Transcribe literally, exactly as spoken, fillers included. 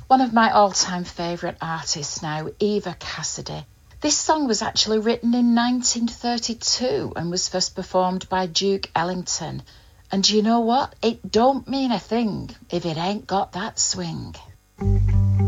One of my all-time favourite artists now, Eva Cassidy. This song was actually written in nineteen thirty-two and was first performed by Duke Ellington. And you know what? It don't mean a thing if it ain't got that swing.